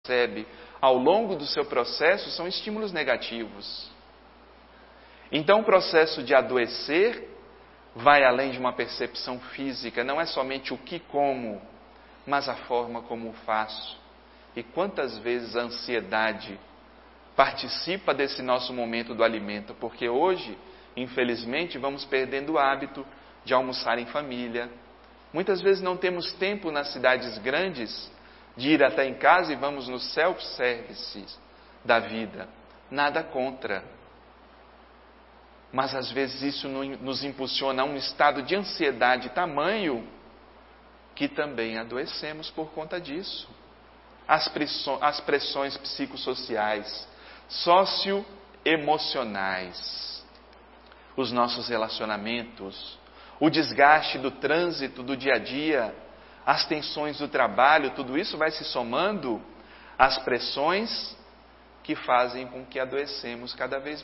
recebe ao longo do seu processo são estímulos negativos. Então o processo de adoecer vai além de uma percepção física, não é somente o que como, mas a forma como o faço. E quantas vezes a ansiedade participa desse nosso momento do alimento, porque hoje, infelizmente, vamos perdendo o hábito de almoçar em família. Muitas vezes não temos tempo nas cidades grandes de ir até em casa e vamos no self-service da vida. Nada contra. Mas às vezes isso nos impulsiona a um estado de ansiedade tamanho que também adoecemos por conta disso. As pressões psicossociais, socioemocionais, os nossos relacionamentos, o desgaste do trânsito do dia a dia, as tensões do trabalho, tudo isso vai se somando às pressões que fazem com que adoeçamos cada vez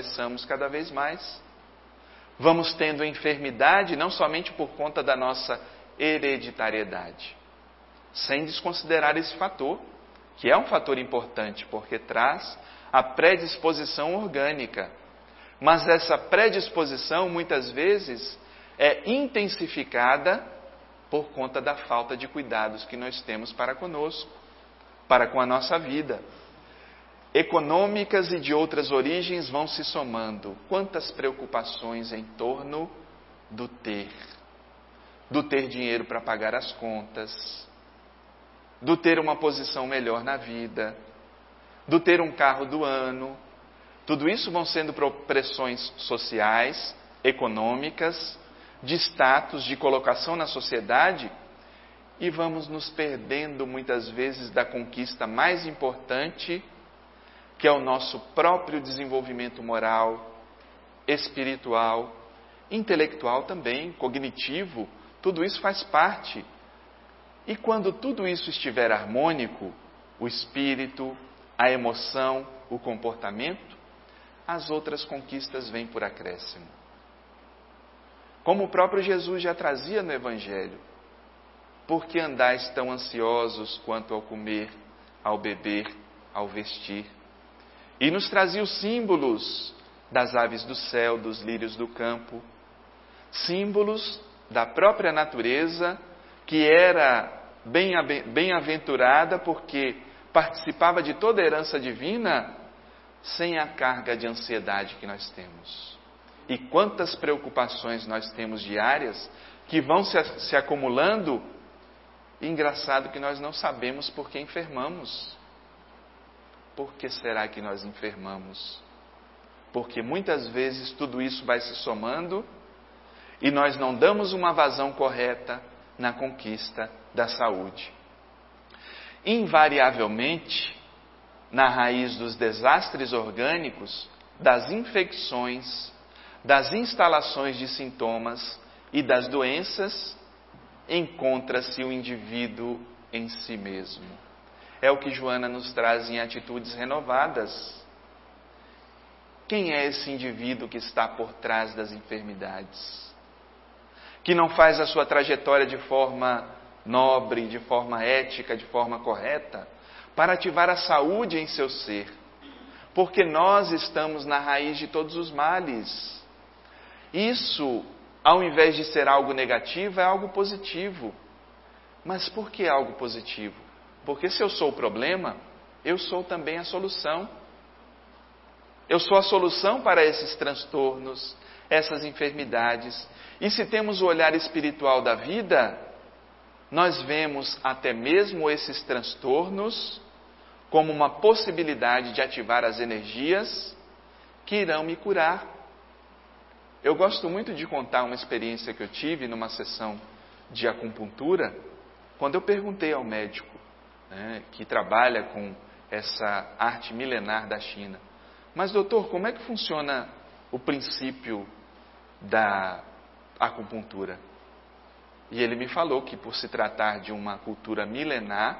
mais. Vamos tendo enfermidade não somente por conta da nossa hereditariedade, sem desconsiderar esse fator, que é um fator importante, porque traz a predisposição orgânica. Mas essa predisposição, muitas vezes, é intensificada por conta da falta de cuidados que nós temos para conosco, para com a nossa vida. Econômicas e de outras origens vão se somando. Quantas preocupações em torno do ter dinheiro para pagar as contas, do ter uma posição melhor na vida, do ter um carro do ano. Tudo isso vão sendo pressões sociais, econômicas, de status, de colocação na sociedade, e vamos nos perdendo muitas vezes da conquista mais importante, que é o nosso próprio desenvolvimento moral, espiritual, intelectual também, cognitivo. Tudo isso faz parte. E quando tudo isso estiver harmônico, o espírito, a emoção, o comportamento, as outras conquistas vêm por acréscimo. Como o próprio Jesus já trazia no Evangelho: por que andais tão ansiosos quanto ao comer, ao beber, ao vestir? E nos trazia os símbolos das aves do céu, dos lírios do campo, símbolos da própria natureza, que era bem-aventurada porque participava de toda a herança divina, sem a carga de ansiedade que nós temos. E quantas preocupações nós temos diárias que vão se acumulando. E engraçado que nós não sabemos por que enfermamos. Por que será que nós enfermamos? Porque muitas vezes tudo isso vai se somando e nós não damos uma vazão correta na conquista da saúde. Invariavelmente, na raiz dos desastres orgânicos, das infecções, das instalações de sintomas e das doenças, encontra-se o indivíduo em si mesmo. É o que Joana nos traz em Atitudes Renovadas. Quem é esse indivíduo que está por trás das enfermidades? Que não faz a sua trajetória de forma nobre, de forma ética, de forma correta, para ativar a saúde em seu ser. Porque nós estamos na raiz de todos os males. Isso, ao invés de ser algo negativo, é algo positivo. Mas por que algo positivo? Porque se eu sou o problema, eu sou também a solução. Eu sou a solução para esses transtornos, essas enfermidades. E se temos o olhar espiritual da vida, nós vemos até mesmo esses transtornos como uma possibilidade de ativar as energias que irão me curar. Eu gosto muito de contar uma experiência que eu tive numa sessão de acupuntura, quando eu perguntei ao médico, que trabalha com essa arte milenar da China: mas doutor, como é que funciona o princípio da acupuntura? E ele me falou que, por se tratar de uma cultura milenar,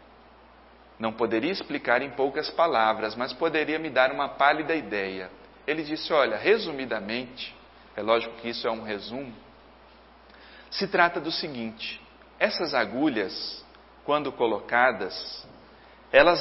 não poderia explicar em poucas palavras, mas poderia me dar uma pálida ideia. Ele disse: olha, resumidamente, é lógico que isso é um resumo, se trata do seguinte: essas agulhas, quando colocadas, elas